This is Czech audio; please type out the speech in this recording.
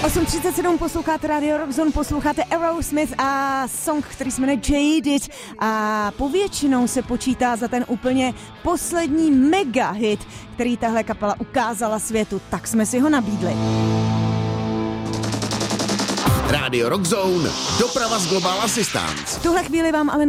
8:37 posloucháte Radio Rock Zone, posloucháte Aerosmith a song, který se jmenuje Jaded a povětšinou se počítá za ten úplně poslední mega hit, který tahle kapela ukázala světu, tak jsme si ho nabídli. Radio Rock Zone, doprava z Global Assistance. V tuhle chvíli vám ale